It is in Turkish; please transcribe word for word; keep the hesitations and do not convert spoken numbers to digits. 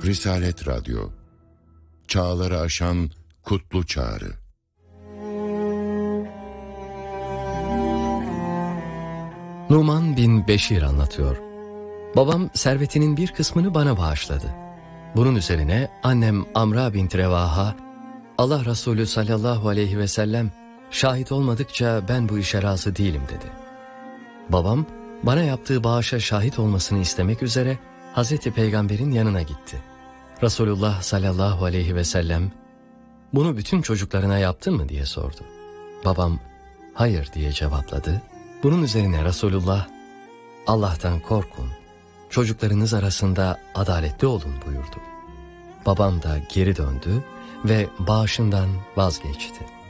Risalet Radyo, çağları aşan kutlu çağrı. Numan bin Beşir anlatıyor. Babam servetinin bir kısmını bana bağışladı. Bunun üzerine annem Amra bint Revaha, Allah Resulü sallallahu aleyhi ve sellem şahit olmadıkça ben bu işe razı değilim dedi. Babam bana yaptığı bağışa şahit olmasını istemek üzere Hazreti Peygamber'in yanına gitti. Resulullah sallallahu aleyhi ve sellem, bunu bütün çocuklarına yaptın mı diye sordu. Babam hayır diye cevapladı. Bunun üzerine Resulullah, Allah'tan korkun, çocuklarınız arasında adaletli olun buyurdu. Babam da geri döndü ve bağışından vazgeçti.